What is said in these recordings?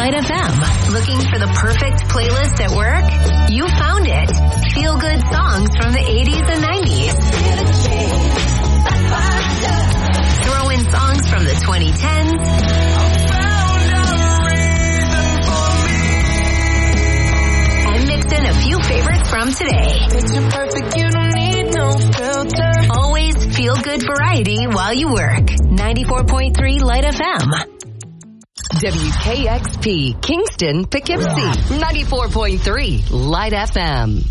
Light FM. Looking for the perfect playlist at work? You found it. Feel good songs from the 80s and 90s. Throw in songs from the 2010s. And mix in a few favorites from today. Picture perfect, you don't need no filter. Always feel good variety while you work. 94.3 Light FM. WKXP, Kingston, Poughkeepsie, 94.3 Light FM.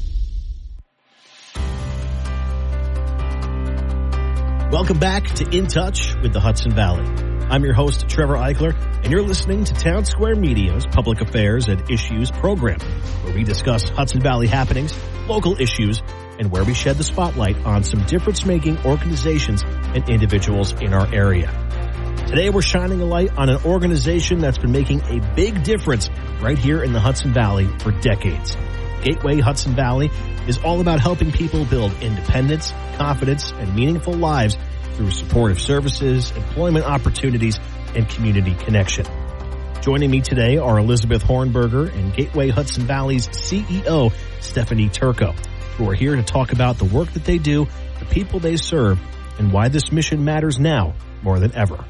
Welcome back to In Touch with the Hudson Valley. I'm your host, Trevor Eichler, and you're listening to Town Square Media's Public Affairs and Issues program, where we discuss Hudson Valley happenings, local issues, and where we shed the spotlight on some difference-making organizations and individuals in our area. Today, we're shining a light on an organization that's been making a big difference right here in the Hudson Valley for decades. Gateway Hudson Valley is all about helping people build independence, confidence, and meaningful lives through supportive services, employment opportunities, and community connection. Joining me today are Elizabeth Hornberger and Gateway Hudson Valley's CEO, Stephanie Turco, who are here to talk about the work that they do, the people they serve, and why this mission matters now more than ever.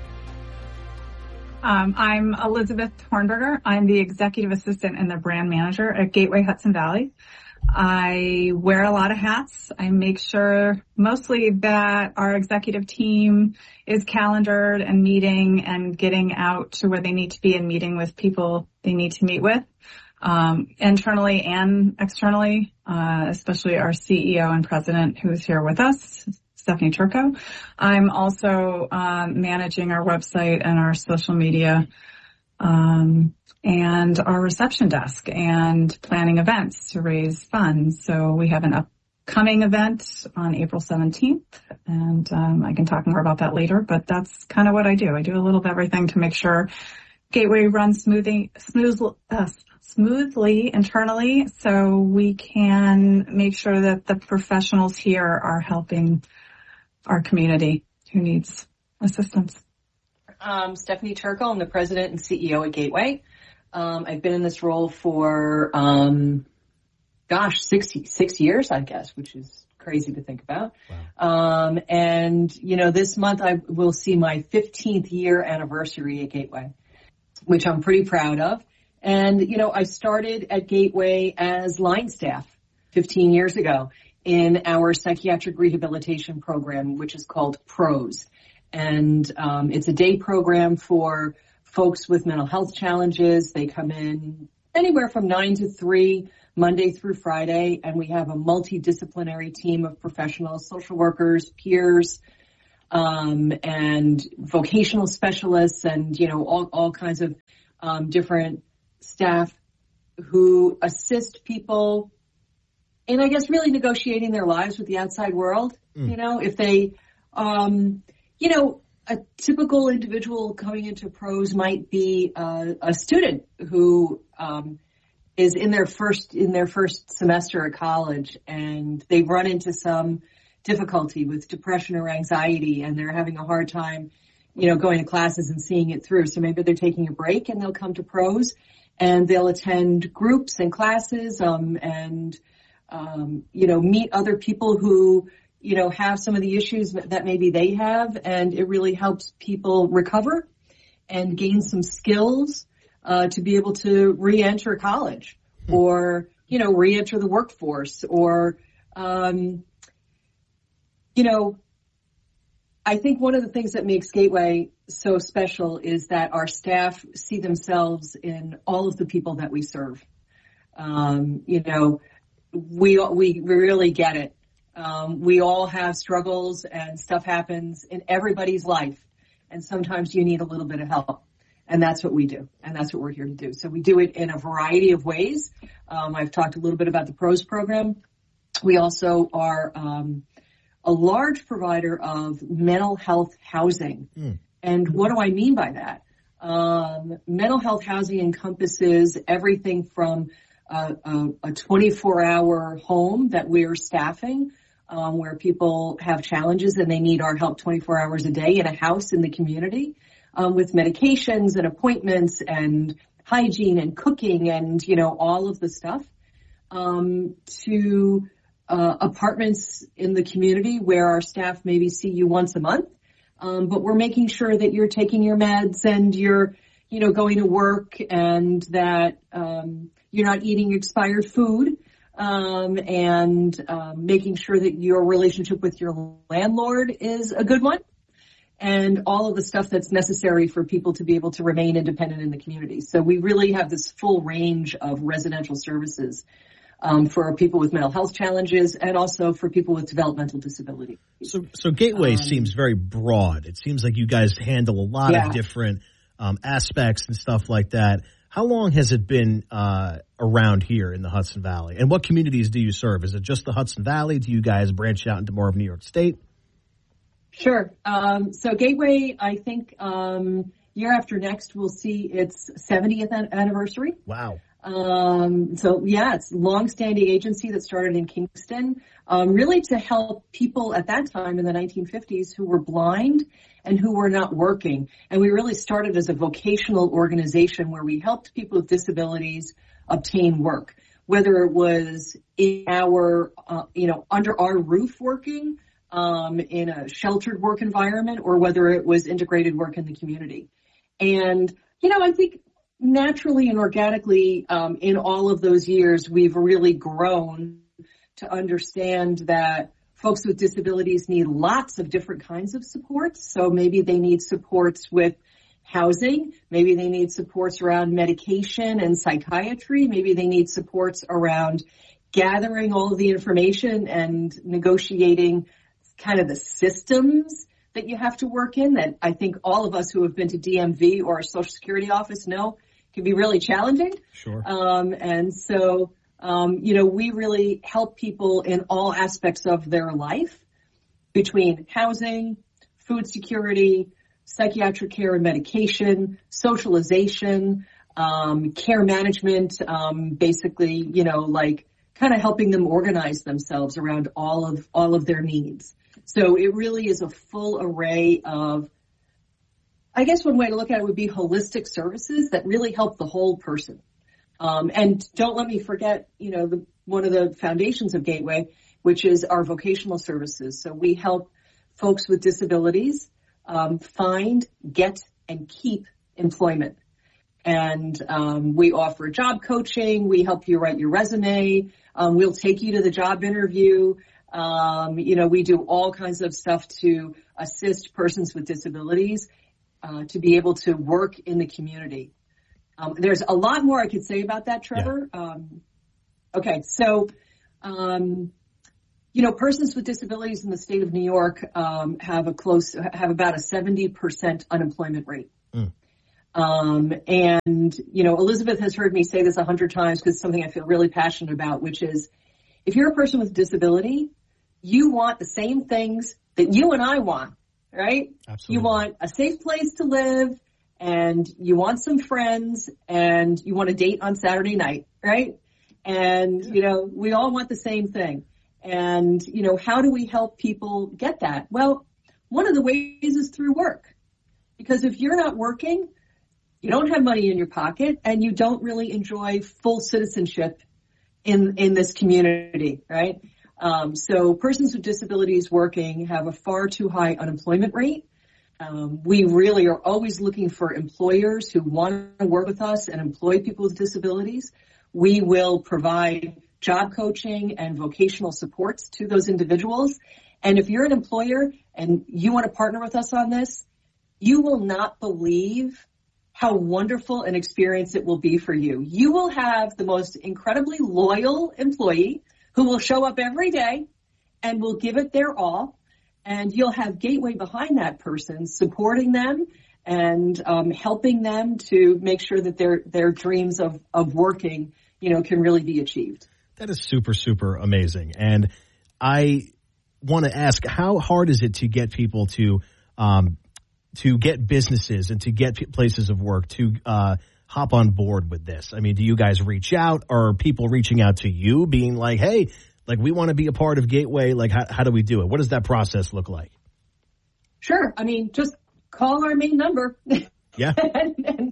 I'm Elizabeth Hornberger. I'm the executive assistant and the brand manager at Gateway Hudson Valley. I wear a lot of hats. I make sure mostly that our executive team is calendared and meeting and getting out to where they need to be and meeting with people they need to meet with, internally and externally, especially our CEO and president who's here with us, Stephanie Turco. I'm also managing our website and our social media and our reception desk and planning events to raise funds. So we have an upcoming event on April 17th, and I can talk more about that later, but that's kind of what I do. I do a little of everything to make sure Gateway runs smoothly internally so we can make sure that the professionals here are helping our community who needs assistance. Stephanie Turco. I'm the president and CEO at Gateway. I've been in this role for, 6 years, I guess, which is crazy to think about. Wow. And, this month I will see my 15th year anniversary at Gateway, which I'm pretty proud of. And, I started at Gateway as line staff 15 years ago in our psychiatric rehabilitation program, which is called PROS. And it's a day program for folks with mental health challenges. They come in anywhere from 9 to 3, Monday through Friday, and we have a multidisciplinary team of professionals, social workers, peers, and vocational specialists, and, all kinds of different staff who assist people in, I guess, really negotiating their lives with the outside world. If they, a typical individual coming into PROS might be a student who is in their first semester at college, and they run into some difficulty with depression or anxiety, and they're having a hard time, going to classes and seeing it through. So maybe they're taking a break and they'll come to PROS, and they'll attend groups and classes, and meet other people who have some of the issues that maybe they have, and it really helps people recover and gain some skills to be able to re-enter college or, re-enter the workforce or, I think one of the things that makes Gateway so special is that our staff see themselves in all of the people that we serve. We really get it. We all have struggles and stuff happens in everybody's life. And sometimes you need a little bit of help. And that's what we do. And that's what we're here to do. So we do it in a variety of ways. I've talked a little bit about the PROS program. We also are a large provider of mental health housing. And what do I mean by that? Mental health housing encompasses everything from a 24-hour home that we're staffing, where people have challenges and they need our help 24 hours a day in a house in the community, with medications and appointments and hygiene and cooking and, all of the stuff, to apartments in the community where our staff maybe see you once a month. But we're making sure that you're taking your meds and you're, going to work and that you're not eating expired food, and making sure that your relationship with your landlord is a good one, and all of the stuff that's necessary for people to be able to remain independent in the community. So we really have this full range of residential services for people with mental health challenges and also for people with developmental disabilities. So Gateway seems very broad. It seems like you guys handle a lot of different aspects and stuff like that. How long has it been around here in the Hudson Valley? And what communities do you serve? Is it just the Hudson Valley? Do you guys branch out into more of New York State? Sure. So Gateway, I think year after next, we'll see its 70th anniversary. Wow. It's a long-standing agency that started in Kingston, really to help people at that time in the 1950s who were blind and who were not working. And we really started as a vocational organization where we helped people with disabilities obtain work, whether it was in our, under our roof working, in a sheltered work environment, or whether it was integrated work in the community. And, I think naturally and organically, in all of those years, we've really grown to understand that folks with disabilities need lots of different kinds of supports. So maybe they need supports with housing. Maybe they need supports around medication and psychiatry. Maybe they need supports around gathering all of the information and negotiating kind of the systems that you have to work in that I think all of us who have been to DMV or a Social Security office know can be really challenging. Sure. And so, we really help people in all aspects of their life between housing, food security, psychiatric care and medication, socialization, care management, basically, kind of helping them organize themselves around all of their needs. So it really is a full array of, I guess one way to look at it would be holistic services that really help the whole person. And don't let me forget, one of the foundations of Gateway, which is our vocational services. So we help folks with disabilities find, get, and keep employment. And we offer job coaching. We help you write your resume. We'll take you to the job interview. We do all kinds of stuff to assist persons with disabilities to be able to work in the community. There's a lot more I could say about that, Trevor. Yeah. Okay, so, persons with disabilities in the state of New York have about a 70% unemployment rate. And Elizabeth has heard me say this 100 times because it's something I feel really passionate about, which is if you're a person with a disability, you want the same things that you and I want, right? Absolutely. You want a safe place to live, and you want some friends, and you want a date on Saturday night, right? And, we all want the same thing. And, how do we help people get that? Well, one of the ways is through work. Because if you're not working, you don't have money in your pocket, and you don't really enjoy full citizenship in this community, right? So persons with disabilities working have a far too high unemployment rate. We really are always looking for employers who want to work with us and employ people with disabilities. We will provide job coaching and vocational supports to those individuals. And if you're an employer and you want to partner with us on this, you will not believe how wonderful an experience it will be for you. You will have the most incredibly loyal employee who will show up every day and will give it their all. And you'll have Gateway behind that person, supporting them and helping them to make sure that their dreams of working, can really be achieved. That is super, super amazing. And I want to ask, how hard is it to get people to get businesses and to get places of work to hop on board with this? I mean, do you guys reach out, or are people reaching out to you being like, hey, we want to be a part of Gateway? How do we do it? What does that process look like? Sure. I mean, just call our main number. Yeah. and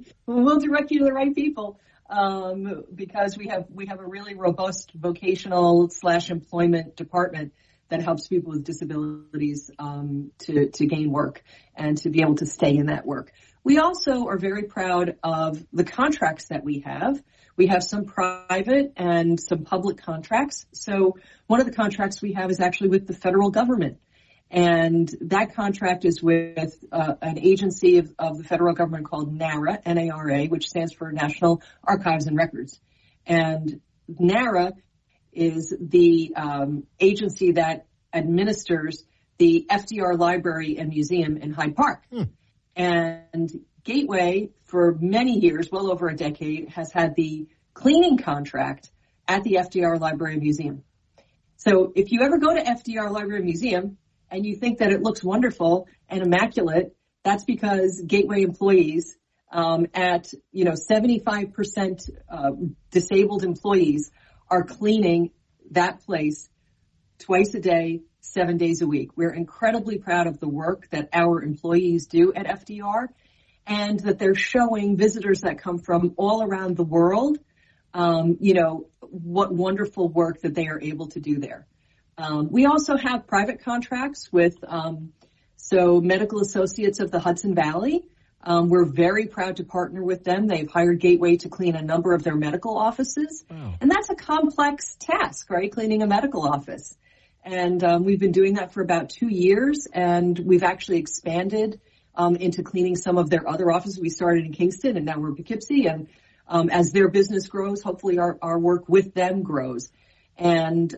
we'll direct you to the right people, because we have a really robust vocational / employment department that helps people with disabilities to gain work and to be able to stay in that work. We also are very proud of the contracts that we have. We have some private and some public contracts. So one of the contracts we have is actually with the federal government. And that contract is with an agency of the federal government called NARA, N-A-R-A, which stands for National Archives and Records. And NARA is the agency that administers the FDR Library and Museum in Hyde Park. And Gateway, for many years, well over a decade, has had the cleaning contract at the FDR Library and Museum. So if you ever go to FDR Library and Museum and you think that it looks wonderful and immaculate, that's because Gateway employees at 75% disabled employees are cleaning that place twice a day, 7 days a week. We're incredibly proud of the work that our employees do at FDR, and that they're showing visitors that come from all around the world, what wonderful work that they are able to do there. We also have private contracts with, Medical Associates of the Hudson Valley. We're very proud to partner with them. They've hired Gateway to clean a number of their medical offices. Wow. And that's a complex task, right? Cleaning a medical office. And we've been doing that for about 2 years, and we've actually expanded into cleaning some of their other offices. We started in Kingston, and now we're in Poughkeepsie. And as their business grows, hopefully our work with them grows. And,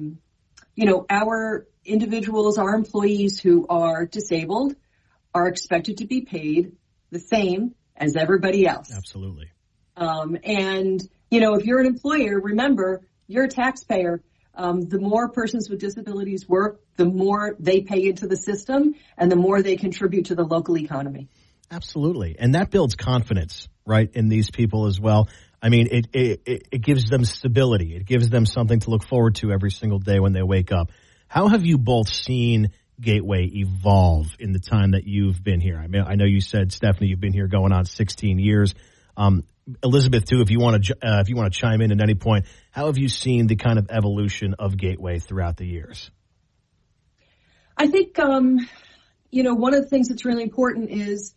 our individuals, our employees who are disabled are expected to be paid the same as everybody else. Absolutely. If you're an employer, remember, you're a taxpayer. The more persons with disabilities work, the more they pay into the system and the more they contribute to the local economy. Absolutely. And that builds confidence, right, in these people as well. I mean, it gives them stability. It gives them something to look forward to every single day when they wake up. How have you both seen Gateway evolve in the time that you've been here? I mean, I know you said, Stephanie, you've been here going on 16 years. Elizabeth, too, if you want to chime in at any point, how have you seen the kind of evolution of Gateway throughout the years? I think, one of the things that's really important is,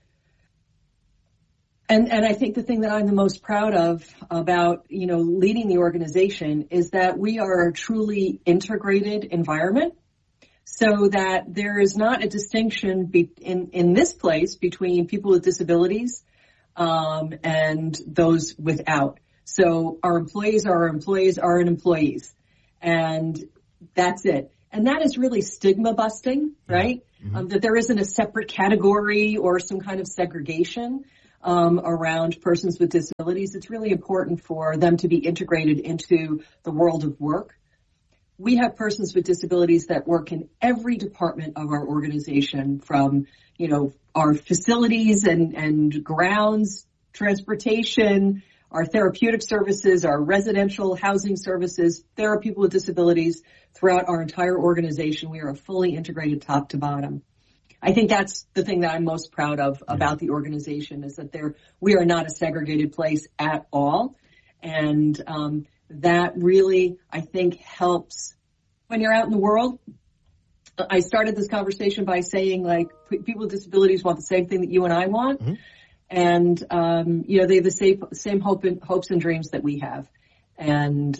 and I think the thing that I'm the most proud of about, leading the organization is that we are a truly integrated environment, so that there is not a distinction in this place between people with disabilities and those without. So our employees are our employees, and that's it. And that is really stigma busting, right? Mm-hmm. That there isn't a separate category or some kind of segregation around persons with disabilities. It's really important for them to be integrated into the world of work. We have persons with disabilities that work in every department of our organization, from, our facilities and grounds, transportation, our therapeutic services, our residential housing services. There are people with disabilities throughout our entire organization. We are a fully integrated top to bottom. I think that's the thing that I'm most proud of about the organization, is that we are not a segregated place at all. And that really, I think, helps when you're out in the world. I started this conversation by saying, people with disabilities want the same thing that you and I want. Mm-hmm. And, they have the same hopes and dreams that we have. And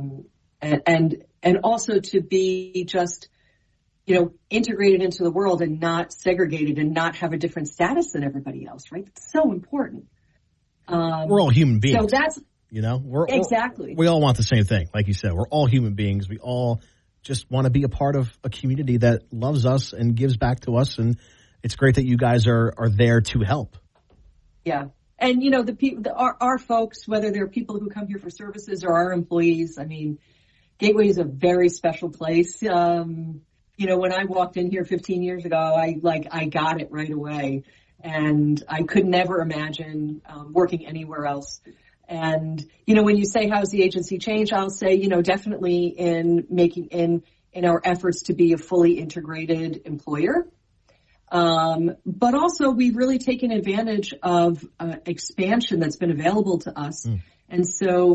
also to be just, integrated into the world and not segregated and not have a different status than everybody else, right? It's so important. We're all human beings. So that's, exactly. We all want the same thing. Like you said, we're all human beings. We all just want to be a part of a community that loves us and gives back to us. And it's great that you guys are there to help. Yeah. And, the people, our folks, whether they're people who come here for services or our employees, I mean, Gateway is a very special place. When I walked in here 15 years ago, I got it right away, and I could never imagine working anywhere else. And, when you say, how's the agency changed? I'll say, definitely in our efforts to be a fully integrated employer. But also we've really taken advantage of expansion that's been available to us. And so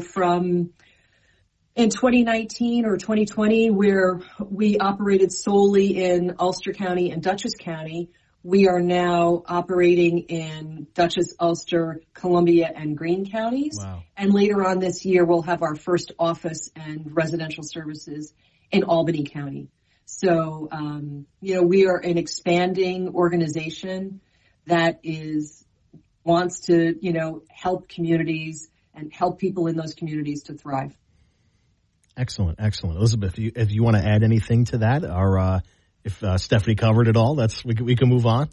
in 2019 or 2020, where we operated solely in Ulster County and Dutchess County, we are now operating in Dutchess, Ulster, Columbia, and Greene counties. Wow. And later on this year, we'll have our first office and residential services in Albany County. So, we are an expanding organization that wants to, help communities and help people in those communities to thrive. Excellent. Elizabeth, if you want to add anything to that, or if Stephanie covered it all, we can move on.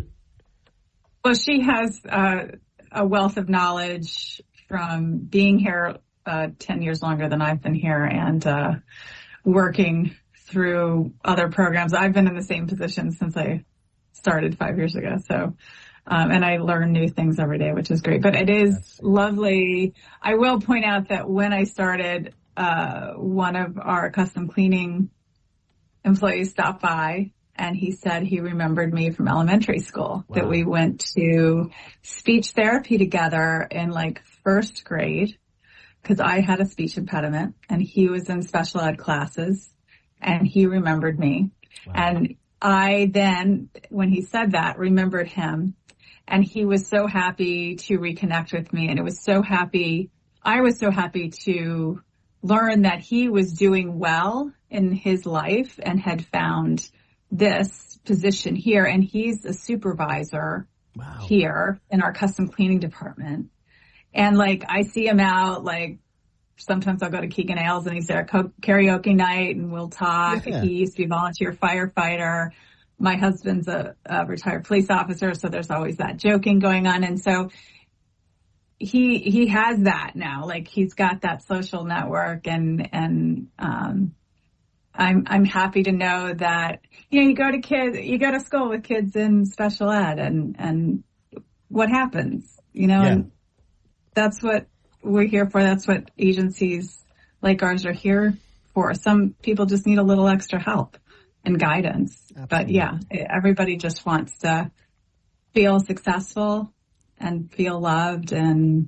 Well, she has a wealth of knowledge from being here 10 years longer than I've been here and working through other programs. I've been in the same position since I started 5 years ago. So, and I learn new things every day, which is great. But it is lovely. I will point out that when I started, one of our custom cleaning employees stopped by and he said he remembered me from elementary school. Wow. That we went to speech therapy together in first grade because I had a speech impediment and he was in special ed classes and he remembered me. Wow. And I then, when he said that, remembered him and he was so happy to reconnect with me and I was so happy to learn that he was doing well in his life and had found this position here. And he's a supervisor here in our custom cleaning department. And I see him out, sometimes I'll go to Keegan Ailes and he's there at karaoke night and we'll talk. Yeah. He used to be a volunteer firefighter. My husband's a retired police officer. So there's always that joking going on. And so he has that now, he's got that social network and I'm happy to know that, you go to school with kids in special ed and what happens, and that's what we're here for. That's what agencies like ours are here for. Some people just need a little extra help and guidance. Absolutely. But everybody just wants to feel successful and feel loved and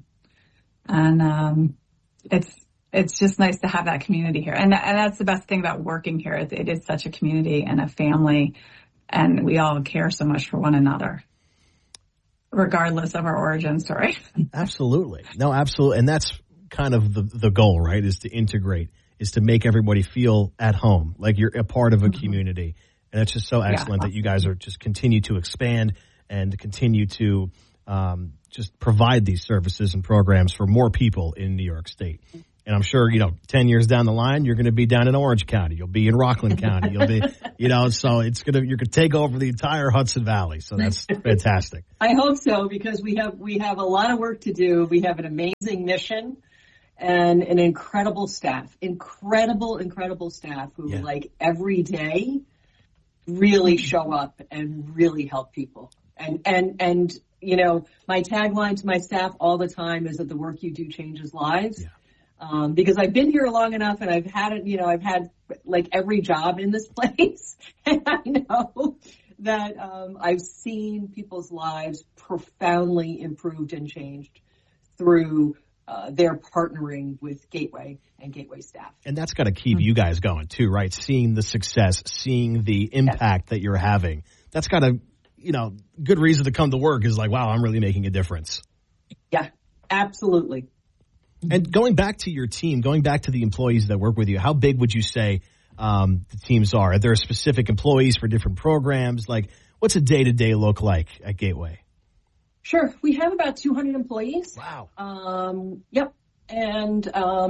it's just nice to have that community here. And that's the best thing about working here. It is such a community and a family and we all care so much for one another, regardless of our origin story. Absolutely. No, absolutely. And that's kind of the goal, right? Is to integrate, is to make everybody feel at home, like you're a part of a community. And it's just so excellent that you guys are just continue to expand and continue to just provide these services and programs for more people in New York State. And I'm sure, 10 years down the line, you're going to be down in Orange County. You'll be in Rockland County. You'll be, so you're going to take over the entire Hudson Valley. So that's fantastic. I hope so, because we have a lot of work to do. We have an amazing mission and an incredible staff, incredible staff who every day really show up and really help people. And my tagline to my staff all the time is that the work you do changes lives. Yeah. Because I've been here long enough and I've had it, I've had every job in this place. And I know that I've seen people's lives profoundly improved and changed through their partnering with Gateway and Gateway staff. And that's got to keep you guys going too, right? Seeing the success, seeing the impact that you're having. That's got to, good reason to come to work is wow, I'm really making a difference. Yeah, absolutely. And going back to your team, going back to the employees that work with you, how big would you say the teams are? Are there specific employees for different programs? What's a day-to-day look like at Gateway? Sure. We have about 200 employees. Wow. Yep. And,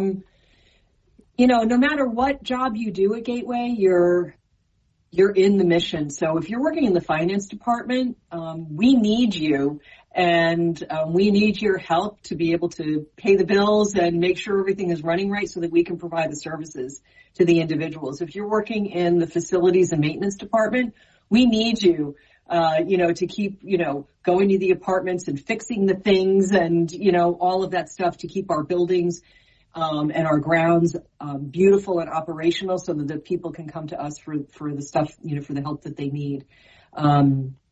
no matter what job you do at Gateway, you're in the mission. So if you're working in the finance department, we need you. And we need your help to be able to pay the bills and make sure everything is running right so that we can provide the services to the individuals. If you're working in the facilities and maintenance department, we need you, to keep, going to the apartments and fixing the things and, all of that stuff to keep our buildings and our grounds beautiful and operational so that the people can come to us for the stuff, for the help that they need.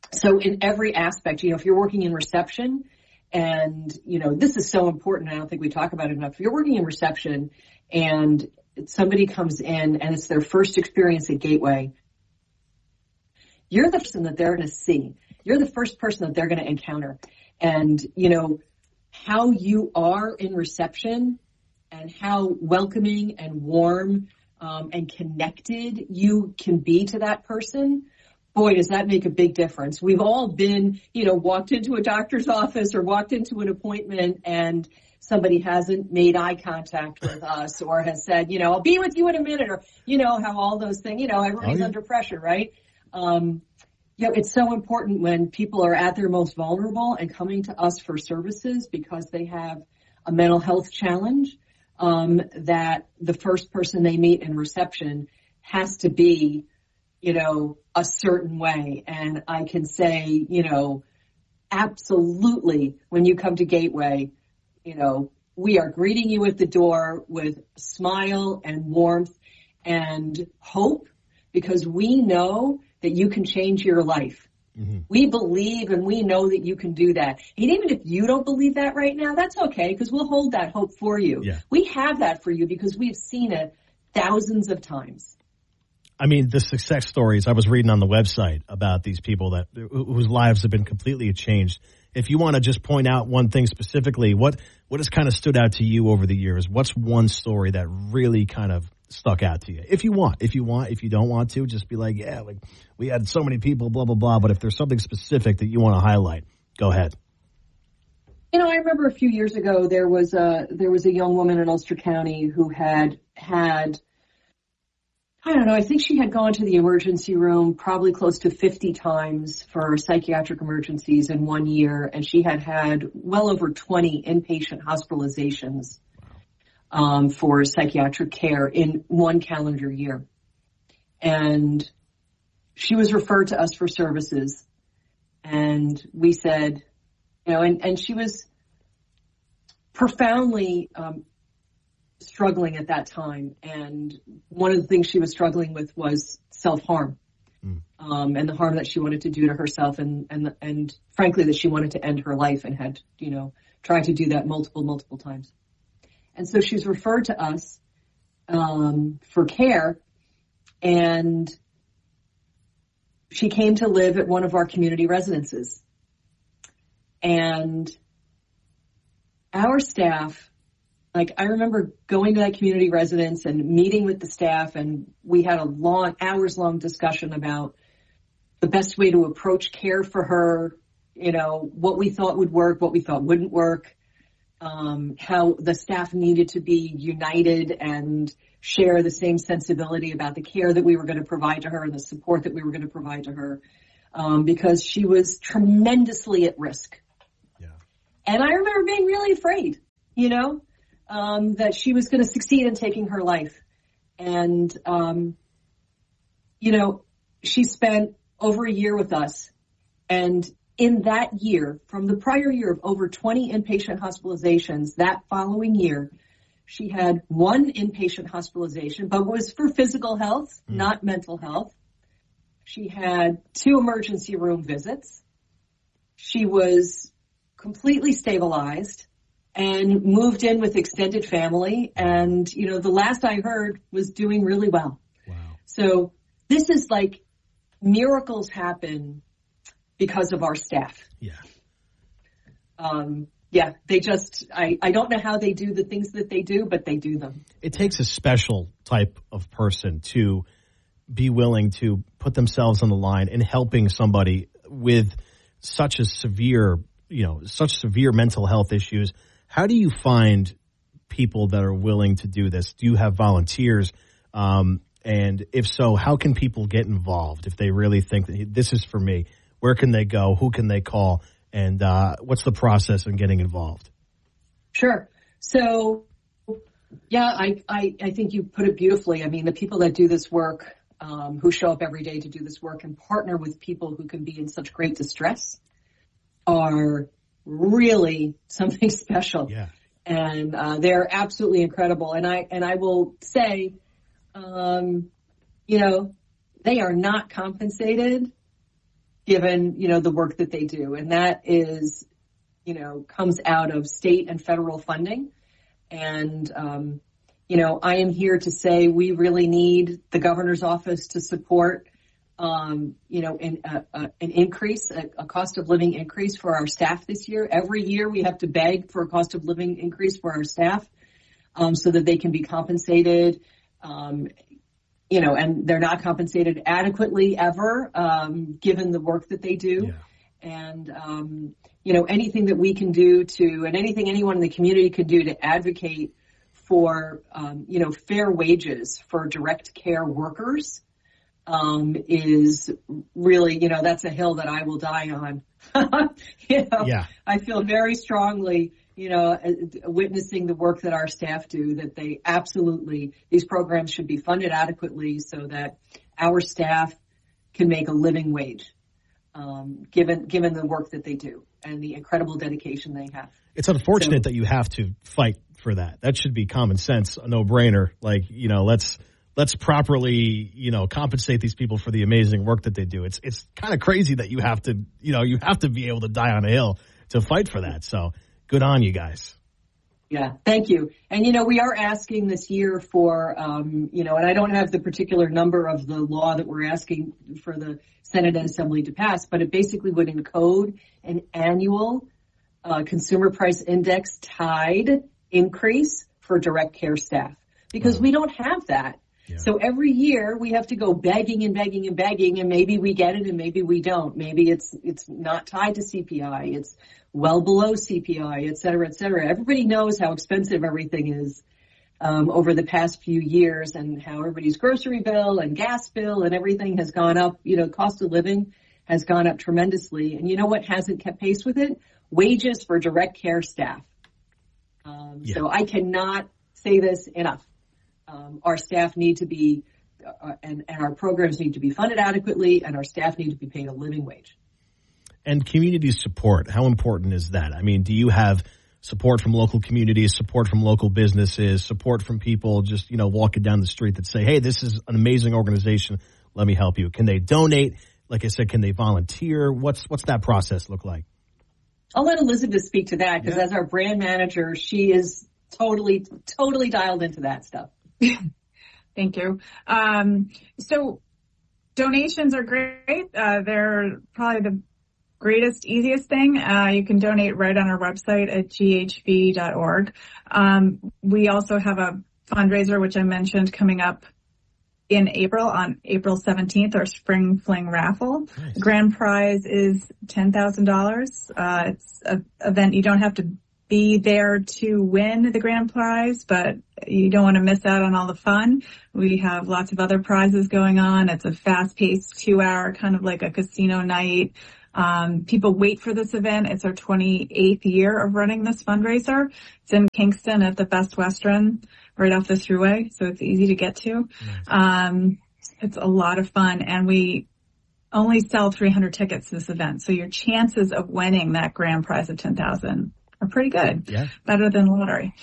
So in every aspect, if you're working in reception, and, this is so important, I don't think we talk about it enough. If you're working in reception and somebody comes in and it's their first experience at Gateway, you're the person that they're going to see. You're the first person that they're going to encounter. And, how you are in reception and how welcoming and warm and connected you can be to that person, boy, does that make a big difference. We've all been, walked into a doctor's office or walked into an appointment and somebody hasn't made eye contact with us or has said, I'll be with you in a minute, or, how all those things, everybody's under pressure, right? It's so important when people are at their most vulnerable and coming to us for services because they have a mental health challenge, that the first person they meet in reception has to be, a certain way. And I can say, absolutely, when you come to Gateway, we are greeting you at the door with smile and warmth and hope, because we know that you can change your life. Mm-hmm. We believe and we know that you can do that. And even if you don't believe that right now, that's okay, because we'll hold that hope for you. Yeah. We have that for you because we've seen it thousands of times. I mean, the success stories I was reading on the website about these people whose lives have been completely changed. If you want to just point out one thing specifically, what has kind of stood out to you over the years? What's one story that really kind of stuck out to you? If you don't want to, just be like, yeah, like we had so many people, blah, blah, blah. But if there's something specific that you want to highlight, go ahead. I remember a few years ago, there was a young woman in Ulster County who had, I don't know, I think she had gone to the emergency room probably close to 50 times for psychiatric emergencies in 1 year. And she had well over 20 inpatient hospitalizations for psychiatric care in one calendar year. And she was referred to us for services. And we said, and she was profoundly struggling at that time. And one of the things she was struggling with was self-harm, and the harm that she wanted to do to herself. And frankly, that she wanted to end her life and had, tried to do that multiple times. And so she's referred to us for care, and she came to live at one of our community residences. And our staff, I remember going to that community residence and meeting with the staff, and we had a hours-long discussion about the best way to approach care for her, what we thought would work, what we thought wouldn't work. How the staff needed to be united and share the same sensibility about the care that we were going to provide to her and the support that we were going to provide to her, because she was tremendously at risk. Yeah. And I remember being really afraid, that she was going to succeed in taking her life. And, she spent over a year with us, and in that year, from the prior year of over 20 inpatient hospitalizations, that following year, she had one inpatient hospitalization, but was for physical health, not mental health. She had 2 emergency room visits. She was completely stabilized and moved in with extended family. And, the last I heard was doing really well. Wow. So this is miracles happen because of our staff. Yeah. They just, I don't know how they do the things that they do, but they do them. It takes a special type of person to be willing to put themselves on the line in helping somebody with such severe mental health issues. How do you find people that are willing to do this? Do you have volunteers? And if so, how can people get involved if they really think that this is for me? Where can they go? Who can they call? And what's the process in getting involved? Sure. So, yeah, I think you put it beautifully. I mean, the people that do this work, who show up every day to do this work and partner with people who can be in such great distress, are really something special. Yeah. And they're absolutely incredible. And I will say, they are not compensated given, the work that they do. And that is, comes out of state and federal funding. And, I am here to say we really need the governor's office to support, an increase, a cost of living increase for our staff this year. Every year we have to beg for a cost of living increase for our staff, so that they can be compensated, and they're not compensated adequately ever, given the work that they do. Yeah. And, anything that we can do and anything anyone in the community could do to advocate for, fair wages for direct care workers, is really, that's a hill that I will die on. Yeah. I feel very strongly, witnessing the work that our staff do, that these programs should be funded adequately so that our staff can make a living wage, given the work that they do and the incredible dedication they have. It's unfortunate that you have to fight for that. That should be common sense, a no-brainer. Like, let's properly, compensate these people for the amazing work that they do. It's kind of crazy that you have to be able to die on a hill to fight for that. So good on you guys. Yeah, thank you. And, we are asking this year for, and I don't have the particular number of the law that we're asking for the Senate and Assembly to pass, but it basically would encode an annual consumer price index tied increase for direct care staff, because we don't have that. Yeah. So every year we have to go begging and begging and begging, and maybe we get it and maybe we don't. Maybe it's not tied to CPI. It's well below CPI, et cetera, et cetera. Everybody knows how expensive everything is over the past few years, and how everybody's grocery bill and gas bill and everything has gone up. Cost of living has gone up tremendously. And you know what hasn't kept pace with it? Wages for direct care staff. So I cannot say this enough. Our staff need to be, and our programs need to be funded adequately, and our staff need to be paid a living wage. And community support, how important is that? I mean, do you have support from local communities, support from local businesses, support from people just, walking down the street that say, hey, this is an amazing organization, let me help you? Can they donate? Like I said, can they volunteer? What's that process look like? I'll let Elizabeth speak to that, because as our brand manager, she is totally dialed into that stuff. Thank you. So donations are great. They're probably the greatest, easiest thing. You can donate right on our website at ghv.org. We also have a fundraiser, which I mentioned, coming up in April, on April 17th, our Spring Fling raffle. Nice. The grand prize is $10,000. It's an event you don't have to be there to win the grand prize, but you don't want to miss out on all the fun. We have lots of other prizes going on. It's a fast-paced 2-hour, kind of like a casino night. People wait for this event. It's our 28th year of running this fundraiser. It's in Kingston at the Best Western, right off the thruway, so it's easy to get to. It's a lot of fun, and we only sell 300 tickets to this event, so your chances of winning that grand prize of $10,000 are pretty good. Yeah. Better than lottery.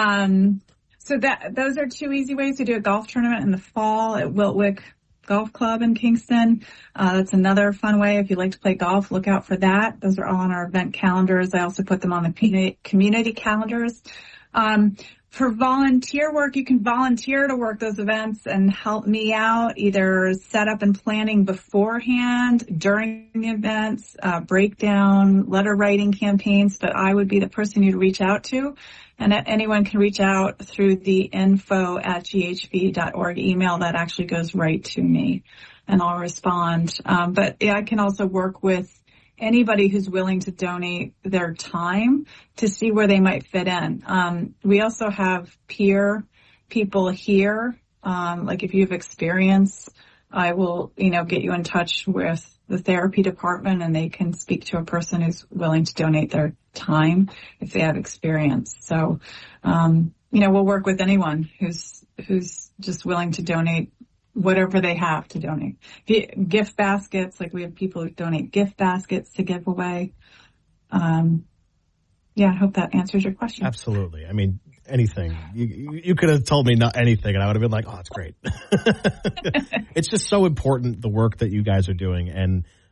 So those are two easy ways to do a golf tournament in the fall at Wiltwick Golf Club in Kingston. That's another fun way. If you like to play golf, look out for that. Those are all on our event calendars. I also put them on the community calendars. For volunteer work, you can volunteer to work those events and help me out, either set up and planning beforehand, during the events, breakdown, letter writing campaigns, but I would be the person you'd reach out to. And anyone can reach out through the info@ghv.org email. That actually goes right to me, and I'll respond. But I can also work with anybody who's willing to donate their time to see where they might fit in. We also have peer people here. Like if you have experience, I will, get you in touch with the therapy department, and they can speak to a person who's willing to donate their time if they have experience. So, we'll work with anyone who's just willing to donate whatever they have to donate. Gift baskets, like we have people who donate gift baskets to give away. I hope that answers your question. Absolutely. I mean, anything. You could have told me not anything, and I would have been like, oh, that's great. It's just so important, the work that you guys are doing. And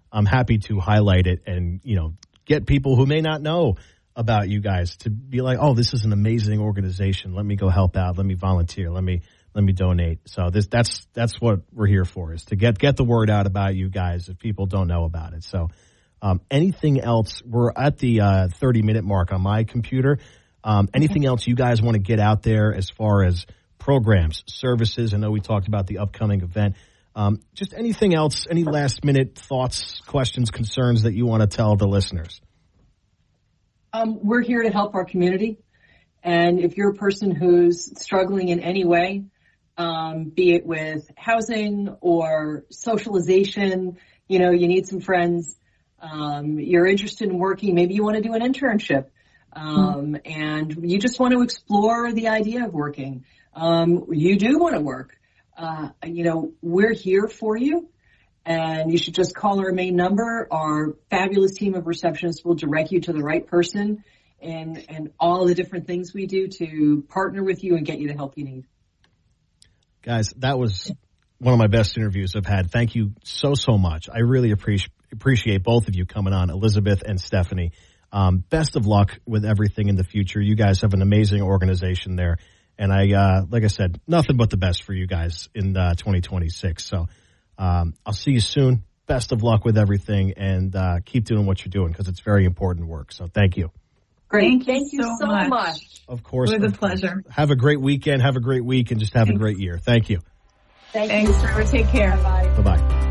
I'm happy to highlight it and, get people who may not know about you guys to be like, oh, this is an amazing organization. Let me go help out. Let me volunteer. Let me donate. So that's what we're here for, is to get the word out about you guys if people don't know about it. So anything else? We're at the 30-minute mark on my computer. Anything else you guys want to get out there as far as programs, services? I know we talked about the upcoming event. Just anything else, any last-minute thoughts, questions, concerns that you want to tell the listeners? We're here to help our community. And if you're a person who's struggling in any way, be it with housing or socialization, you need some friends, you're interested in working, maybe you want to do an internship, and you just want to explore the idea of working. You do want to work. We're here for you, and you should just call our main number. Our fabulous team of receptionists will direct you to the right person and all the different things we do to partner with you and get you the help you need. Guys, that was one of my best interviews I've had. Thank you so much. I really appreciate both of you coming on, Elizabeth and Stephanie. Best of luck with everything in the future. You guys have an amazing organization there. And like I said, nothing but the best for you guys in 2026. So I'll see you soon. Best of luck with everything, and keep doing what you're doing, because it's very important work. So thank you. Great. Thank you so much. Of course. It was a pleasure. Have a great weekend. Have a great week, and just have a great year. Thank you. Thanks, Trevor. Take care. Bye-bye. Bye-bye.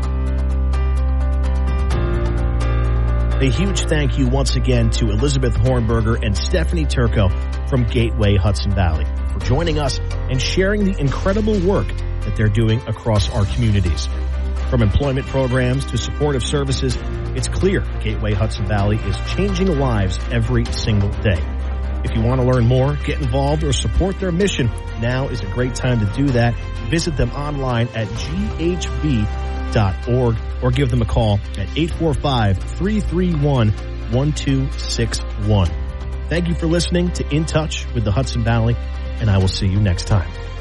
A huge thank you once again to Elizabeth Hornberger and Stephanie Turco from Gateway Hudson Valley for joining us and sharing the incredible work that they're doing across our communities. From employment programs to supportive services, it's clear Gateway Hudson Valley is changing lives every single day. If you want to learn more, get involved, or support their mission, now is a great time to do that. Visit them online at ghv.org or give them a call at 845-331-1261. Thank you for listening to In Touch with the Hudson Valley, and I will see you next time.